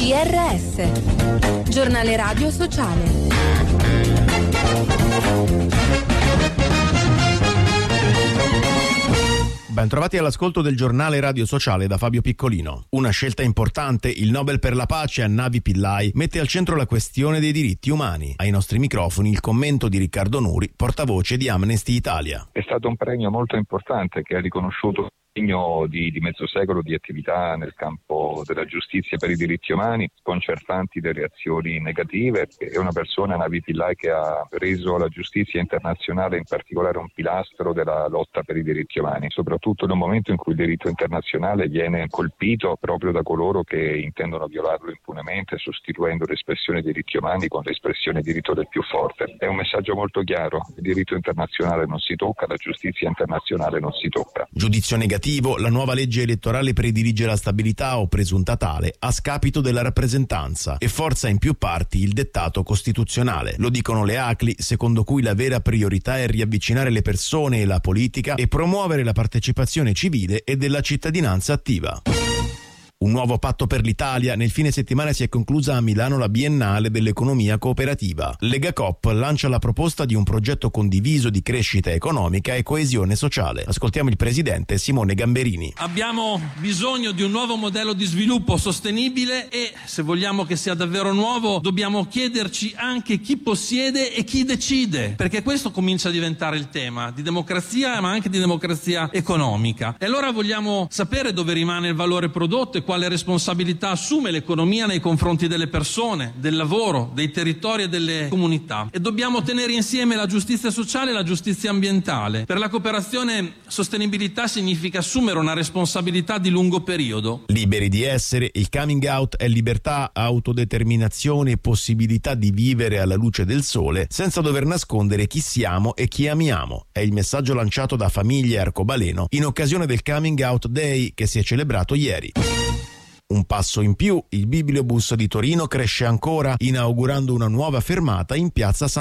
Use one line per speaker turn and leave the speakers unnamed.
GRS, giornale radio sociale.
Bentrovati all'ascolto del giornale radio sociale da Fabio Piccolino. Una scelta importante, il Nobel per la pace a Navi Pillay mette al centro la questione dei diritti umani. Ai nostri microfoni il commento di Riccardo Nuri, portavoce di Amnesty Italia.
È stato un premio molto importante che ha riconosciuto di mezzo secolo di attività nel campo della giustizia per i diritti umani, sconcertanti le reazioni negative. È una persona, Navi Pillay, che ha reso la giustizia internazionale in particolare un pilastro della lotta per i diritti umani, soprattutto in un momento in cui il diritto internazionale viene colpito proprio da coloro che intendono violarlo impunemente, sostituendo l'espressione diritti umani con l'espressione diritto del più forte. È un messaggio molto chiaro: il diritto internazionale non si tocca, la giustizia internazionale non si tocca.
Giudizio negativo, la nuova legge elettorale predilige la stabilità o presunta tale a scapito della rappresentanza e forza in più parti il dettato costituzionale. Lo dicono le ACLI, secondo cui la vera priorità è riavvicinare le persone e la politica e promuovere la partecipazione civile e della cittadinanza attiva. Un nuovo patto per l'Italia. Nel fine settimana si è conclusa a Milano la Biennale dell'economia cooperativa. Legacoop lancia la proposta di un progetto condiviso di crescita economica e coesione sociale. Ascoltiamo il presidente Simone Gamberini.
Abbiamo bisogno di un nuovo modello di sviluppo sostenibile e, se vogliamo che sia davvero nuovo, dobbiamo chiederci anche chi possiede e chi decide, perché questo comincia a diventare il tema di democrazia, ma anche di democrazia economica. E allora vogliamo sapere dove rimane il valore prodotto e quale responsabilità assume l'economia nei confronti delle persone, del lavoro, dei territori e delle comunità. E dobbiamo tenere insieme la giustizia sociale e la giustizia ambientale. Per la cooperazione, sostenibilità significa assumere una responsabilità di lungo periodo.
Liberi di essere, il coming out è libertà, autodeterminazione e possibilità di vivere alla luce del sole senza dover nascondere chi siamo e chi amiamo. È il messaggio lanciato da Famiglie Arcobaleno in occasione del Coming Out Day che si è celebrato ieri. Un passo in più, il Bibliobus di Torino cresce ancora, inaugurando una nuova fermata in piazza